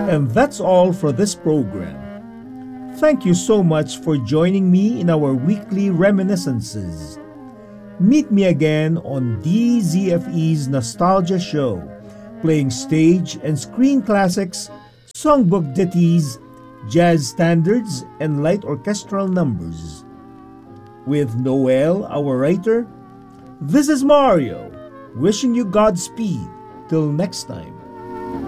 And that's all for this program. Thank you so much for joining me in our weekly reminiscences. Meet me again on DZFE's Nostalgia Show, playing stage and screen classics, songbook ditties, jazz standards, and light orchestral numbers. With Noel, our writer, this is Mario, wishing you Godspeed. Till next time.